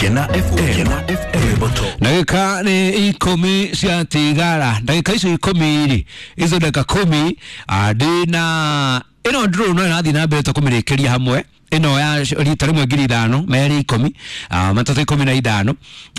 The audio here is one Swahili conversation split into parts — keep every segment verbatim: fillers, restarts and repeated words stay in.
Kena F M. Ndagika ni ikumi cia tigara. Ndagika icio ikumi iri izo ndagika kumi adina ino ndro no na thina mbere tukumirekeria hamwe ino ya rita rimwe ngiri ithano meri ikumi matatu ikumi na ithano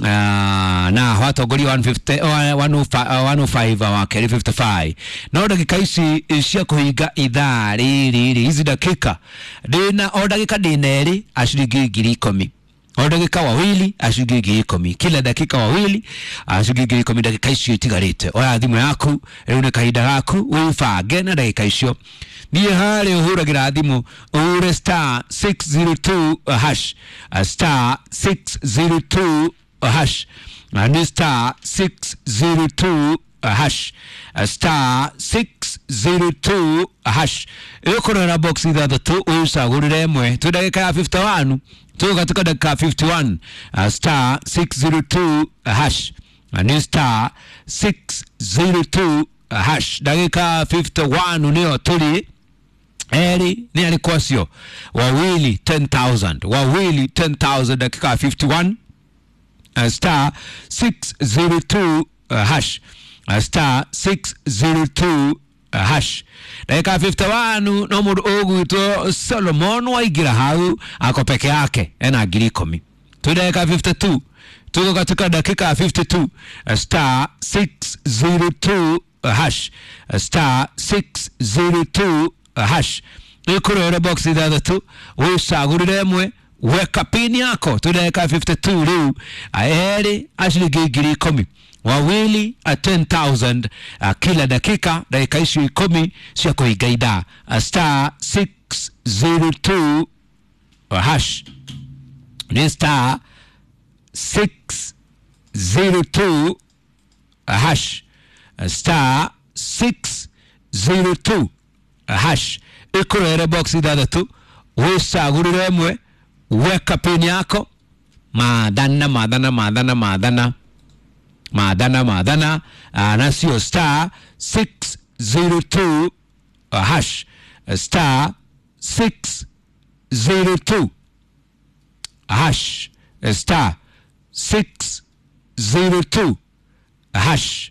na watongoria one fifty one oh five wa keri fifty-five no ndagika ici cia kuhinga ithaa riri hizi dakika ndina o ndagika dineri ashiringi ngiri ikumi o dakika wawili ashiringi ngiri ikumi kila dakika wawili ashiringi ngiri ikumi dakika icio itigarite oya thimu yaku riu ni kahinda gaku wibange na dakika icio niye hali uhuragira thimu ure star six zero two hash star six zero two hash and star six zero two hash star six zero two hash ikorera box ithathatu usagurire emwe tu dakika ya fifty-one tu katika dakika fifty-one star six zero two hash and star six zero two hash dakika fifty-one nio tuli eri ni alikuwa sio wawili ten thousand wawili ten thousand dakika fifty-one uh, star six zero two uh, hash uh, star six zero two uh, hash dakika fifty-one no mudu ogwito Solomon waigira hau ako peke yake ena ngiri ikumi tu dakika fifty-two tuko katika dakika fifty-two uh, star six zero two uh, hash uh, star six zero two hash ikurere box ithathatu wisagurire emwe weka pin yako tudeka fifty-two riu aeri ashiringi ngiri ikumi wawili a ten thousand uh, kila dakika dakika icio ikumi cia kuhinga ithaa star six zero two uh, hash ni star six zero two uh, hash uh, star six zero two hash ikurere box ithathatu wisagurire emwe weka pin yako madana madana madana madana madana madana na sio star six zero two hash star six zero two hash star six zero two hash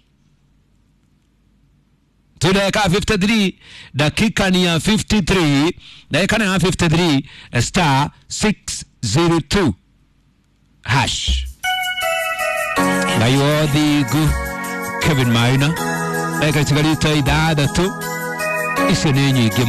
dakika fifty-three dakika ni ya fifty-three dakika ni ya fifty-three star six zero two hash na yodhigu Kevin Maina dakika chigarita idada tu isi ni nyingi